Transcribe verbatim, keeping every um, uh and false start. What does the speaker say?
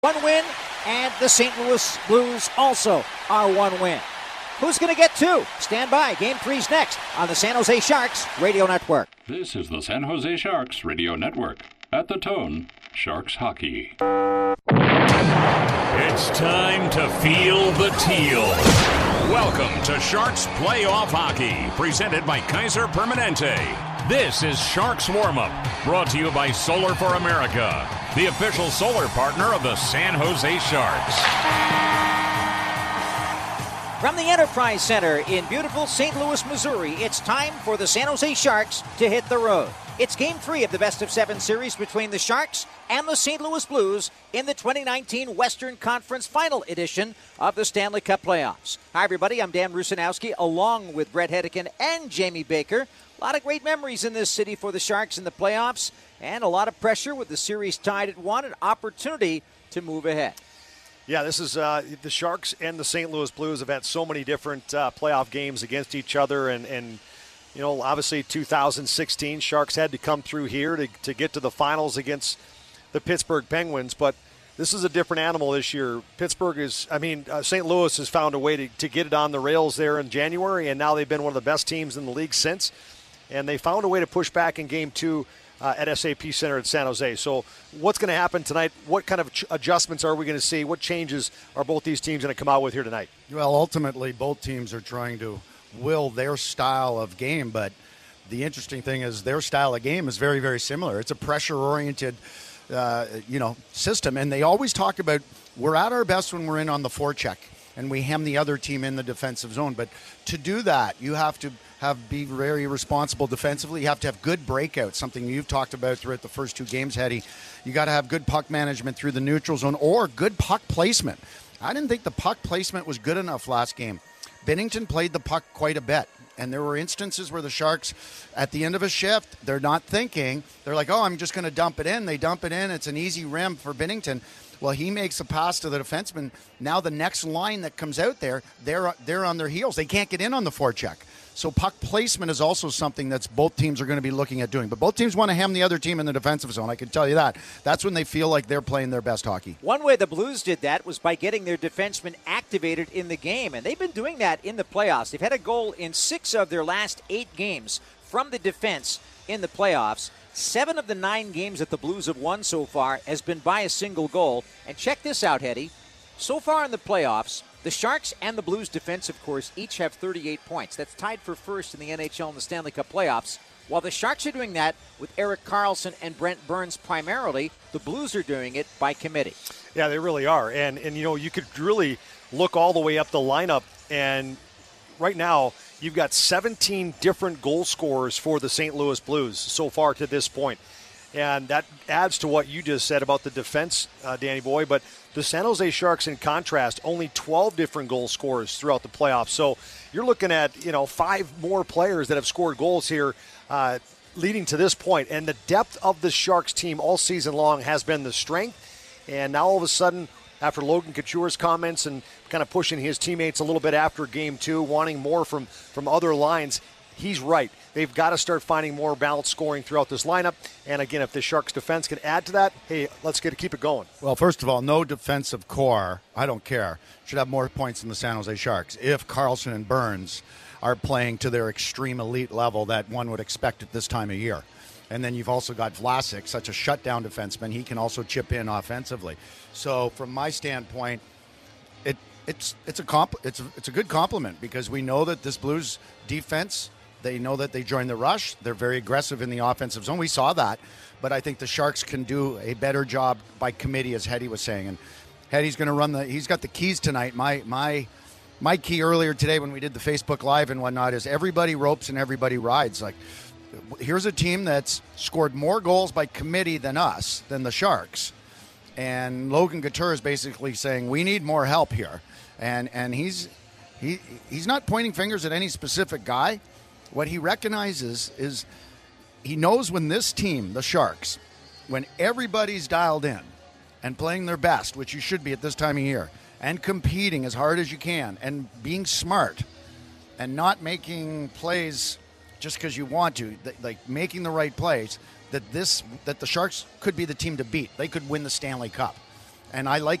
One win, and the Saint Louis Blues also are one win. Who's going to get two? Stand by. Game three's next on the San Jose Sharks Radio Network. This is the San Jose Sharks Radio Network. At the tone, Sharks Hockey. It's time to feel the teal. Welcome to Sharks Playoff Hockey, presented by Kaiser Permanente. This is Sharks Warm-Up, brought to you by Solar for America, the official solar partner of the San Jose Sharks. From the Enterprise Center in beautiful Saint Louis, Missouri, it's time for the San Jose Sharks to hit the road. It's Game three of the best of seven series between the Sharks and the Saint Louis Blues in the twenty nineteen Western Conference Final Edition of the Stanley Cup Playoffs. Hi, everybody. I'm Dan Rusanowski, along with Brett Hedican and Jamie Baker. A lot of great memories in this city for the Sharks in the playoffs, and a lot of pressure with the series tied at one, an opportunity to move ahead. Yeah, this is uh, the Sharks and the Saint Louis Blues have had so many different uh, playoff games against each other, and, and you know, obviously two thousand sixteen, Sharks had to come through here to, to get to the finals against the Pittsburgh Penguins, but this is a different animal this year. Pittsburgh is, I mean, uh, Saint Louis has found a way to, to get it on the rails there in January, and now they've been one of the best teams in the league since, and they found a way to push back in game two uh, at S A P Center in San Jose. So what's going to happen tonight? What kind of ch- adjustments are we going to see? What changes are both these teams going to come out with here tonight? Well, ultimately, both teams are trying to will their style of game, but the interesting thing is their style of game is very, very similar. It's a pressure-oriented uh, you know, system, and they always talk about we're at our best when we're in on the forecheck and we hem the other team in the defensive zone. But to do that, you have to have be very responsible defensively. You have to have good breakouts, something you've talked about throughout the first two games, Hetty. You got to have good puck management through the neutral zone or good puck placement. I didn't think the puck placement was good enough last game. Binnington played the puck quite a bit, and there were instances where the Sharks, at the end of a shift, they're not thinking. They're like, oh, I'm just going to dump it in. They dump it in. It's an easy rim for Binnington. Well, he makes a pass to the defenseman. Now the next line that comes out there, they're they're on their heels. They can't get in on the forecheck. So puck placement is also something that's both teams are going to be looking at doing. But both teams want to hem the other team in the defensive zone. I can tell you that. That's when they feel like they're playing their best hockey. One way the Blues did that was by getting their defensemen activated in the game, and they've been doing that in the playoffs. They've had a goal in six of their last eight games from the defense in the playoffs. Seven of the nine games that the Blues have won so far has been by a single goal. And check this out, Hetty. So far in the playoffs, the Sharks and the Blues defensive course each have thirty-eight points. That's tied for first in the N H L in the Stanley Cup playoffs. While the Sharks are doing that with Erik Karlsson and Brent Burns primarily, the Blues are doing it by committee. Yeah, they really are. And, and you know, you could really look all the way up the lineup, and right now you've got seventeen different goal scorers for the Saint Louis Blues so far to this point. And that adds to what you just said about the defense, uh, Danny Boy. But the San Jose Sharks, in contrast, only twelve different goal scorers throughout the playoffs. So you're looking at, you know, five more players that have scored goals here uh, leading to this point. And the depth of the Sharks team all season long has been the strength. And now all of a sudden, after Logan Couture's comments and kind of pushing his teammates a little bit after game two, wanting more from, from other lines, he's right. They've got to start finding more balanced scoring throughout this lineup. And again, if the Sharks defense can add to that, hey, let's get keep it going. Well, first of all, no defensive core, I don't care, should have more points than the San Jose Sharks if Karlsson and Burns are playing to their extreme elite level that one would expect at this time of year. And then you've also got Vlasic, such a shutdown defenseman. He can also chip in offensively. So from my standpoint, it it's it's a comp, it's a, it's a good compliment because we know that this Blues defense, they know that they join the rush. They're very aggressive in the offensive zone. We saw that. But I think the Sharks can do a better job by committee, as Hetty was saying. And Hetty's going to run the – he's got the keys tonight. My my my key earlier today when we did the Facebook Live and whatnot is everybody ropes and everybody rides. Like, here's a team that's scored more goals by committee than us, than the Sharks. And Logan Couture is basically saying, we need more help here. And and he's he he's not pointing fingers at any specific guy. What he recognizes is he knows when this team, the Sharks, when everybody's dialed in and playing their best, which you should be at this time of year, and competing as hard as you can and being smart and not making plays just because you want to, like making the right plays, that this that the Sharks could be the team to beat. They could win the Stanley Cup. And I like